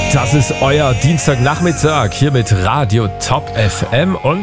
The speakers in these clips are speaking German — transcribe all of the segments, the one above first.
Das ist euer Dienstagnachmittag hier mit Radio Top FM und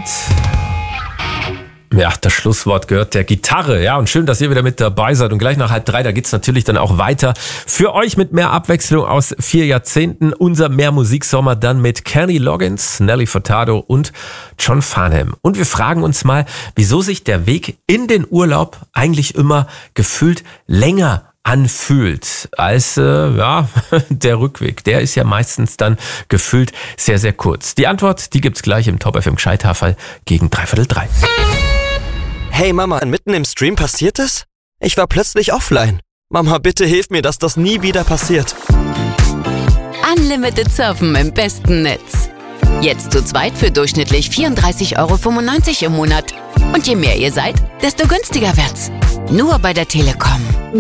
ja, das Schlusswort gehört der Gitarre. Ja, und schön, dass ihr wieder mit dabei seid. Und gleich nach 2:30, da geht's natürlich dann auch weiter. Für euch mit mehr Abwechslung aus 4 Jahrzehnten. Unser Mehr Musiksommer dann mit Kenny Loggins, Nelly Furtado und John Farnham. Und wir fragen uns mal, wieso sich der Weg in den Urlaub eigentlich immer gefühlt länger anfühlt als der Rückweg. Der ist ja meistens dann gefühlt sehr, sehr kurz. Die Antwort, die gibt's gleich im Top FM Gescheithafel gegen 3:15. Hey Mama, mitten im Stream passiert es? Ich war plötzlich offline. Mama, bitte hilf mir, dass das nie wieder passiert. Unlimited Surfen im besten Netz. Jetzt zu zweit für durchschnittlich 34,95 € im Monat. Und je mehr ihr seid, desto günstiger wird's. Nur bei der Telekom.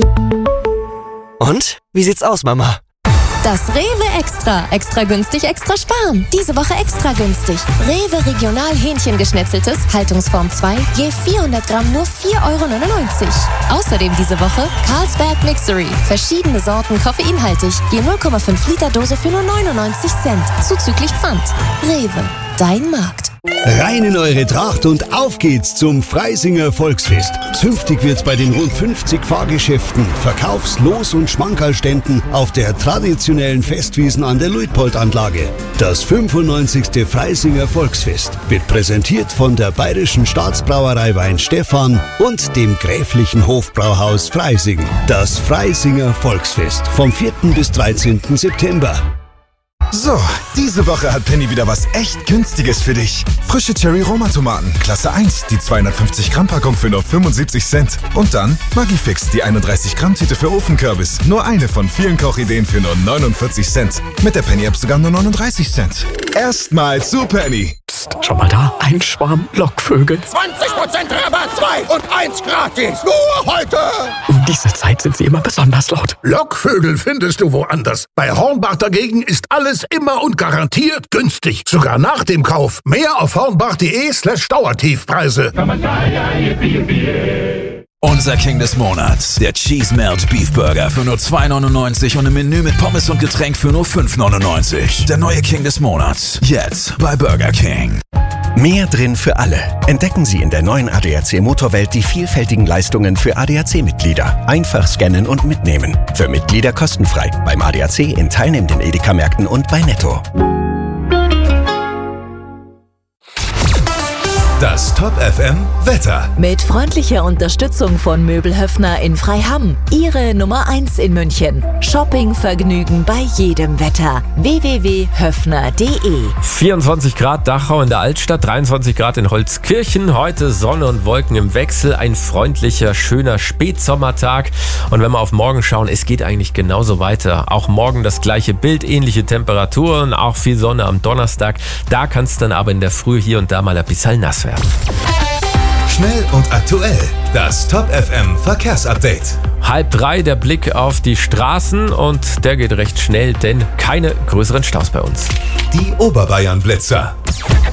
Und? Wie sieht's aus, Mama? Das Rewe Extra. Extra günstig, extra sparen. Diese Woche extra günstig. Rewe Regional Hähnchengeschnetzeltes, Haltungsform 2, je 400 Gramm nur 4,99 €. Außerdem diese Woche Carlsberg Mixery. Verschiedene Sorten koffeinhaltig, je 0,5 Liter Dose für nur 99 Cent. Zuzüglich Pfand. Rewe, dein Markt. Rein in eure Tracht und auf geht's zum Freisinger Volksfest. Zünftig wird's bei den rund 50 Fahrgeschäften, Verkaufs-, Los- und Schmankerlständen auf der traditionellen Festwiesen an der Luitpold-Anlage. Das 95. Freisinger Volksfest wird präsentiert von der Bayerischen Staatsbrauerei Weinstefan und dem Gräflichen Hofbrauhaus Freising. Das Freisinger Volksfest vom 4. bis 13. September. So, diese Woche hat Penny wieder was echt Günstiges für dich. Frische Cherry-Roma-Tomaten, Klasse 1, die 250 Gramm Packung für nur 75 Cent. Und dann Maggi-Fix, die 31 Gramm Tüte für Ofenkürbis. Nur eine von vielen Kochideen für nur 49 Cent. Mit der Penny-App sogar nur 39 Cent. Erstmal zu Penny. Psst, schau mal da, ein Schwarm Lockvögel. 20% Rabatt, 2 und 1 gratis. Nur heute. Um diese Zeit sind sie immer besonders laut. Lockvögel findest du woanders. Bei Hornbach dagegen ist alles immer und garantiert günstig. Sogar nach dem Kauf. Mehr auf hornbach.de/Dauertiefpreise. Unser King des Monats, der Cheese Melt Beef Burger für nur 2,99 € und im Menü mit Pommes und Getränk für nur 5,99 €. Der neue King des Monats, jetzt bei Burger King. Mehr drin für alle. Entdecken Sie in der neuen ADAC Motorwelt die vielfältigen Leistungen für ADAC-Mitglieder. Einfach scannen und mitnehmen. Für Mitglieder kostenfrei. Beim ADAC in teilnehmenden Edeka-Märkten und bei Netto. Das Top FM Wetter. Mit freundlicher Unterstützung von Möbelhöfner in Freiham. Ihre Nummer 1 in München. Shoppingvergnügen bei jedem Wetter. www.höfner.de. 24 Grad Dachau in der Altstadt, 23 Grad in Holzkirchen. Heute Sonne und Wolken im Wechsel. Ein freundlicher, schöner Spätsommertag. Und wenn wir auf morgen schauen, es geht eigentlich genauso weiter. Auch morgen das gleiche Bild, ähnliche Temperaturen, auch viel Sonne am Donnerstag. Da kann es dann aber in der Früh hier und da mal ein bisschen nass werden. Schnell und aktuell. Das Top FM Verkehrsupdate. 2:30 der Blick auf die Straßen und der geht recht schnell, denn keine größeren Staus bei uns. Die Oberbayern Blitzer.